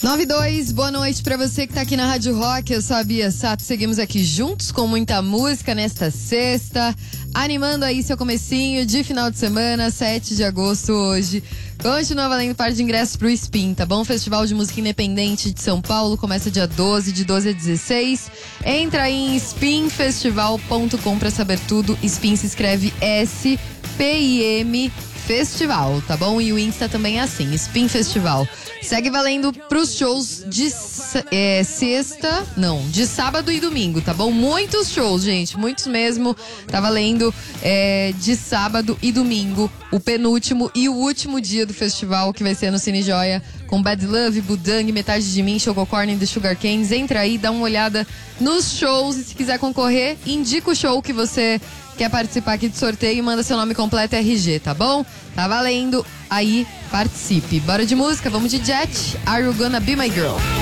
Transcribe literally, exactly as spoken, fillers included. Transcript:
nove e dois, boa noite pra você que tá aqui na Rádio Rock. Eu sou a Bia Sato, seguimos aqui juntos com muita música nesta sexta, animando aí seu comecinho de final de semana, sete de agosto hoje. Continua valendo par de ingressos pro Spin, tá bom? Festival de Música Independente de São Paulo começa dia doze, de doze a dezesseis. Entra aí em spin festival ponto com pra saber tudo. Spin se escreve S P I M Festival, tá bom? E o Insta também é assim, Spin Festival. Segue valendo pros shows de é, sexta, não, de sábado e domingo, tá bom? Muitos shows, gente, muitos mesmo. Tá valendo é, de sábado e domingo, o penúltimo e o último dia do festival, que vai ser no Cine Joia, com Bad Love, Budang, Metade de Mim, Chococorn e The Sugar Canes. Entra aí, dá uma olhada nos shows e se quiser concorrer, indica o show que você quer participar aqui do sorteio e manda seu nome completo e R G, tá bom? Tá valendo, aí participe. Bora de música, vamos de Jet, Are You Gonna Be My Girl?